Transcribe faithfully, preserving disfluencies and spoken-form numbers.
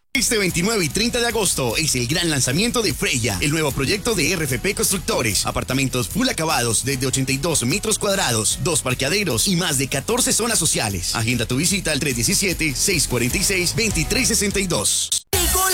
Este veintinueve y treinta de agosto es el gran lanzamiento de Freya, el nuevo proyecto de R F P Constructores. Apartamentos full acabados desde ochenta y dos metros cuadrados, dos parqueaderos y más de catorce zonas sociales. Agenda tu visita al tres uno siete, seis cuatro seis, dos tres seis dos.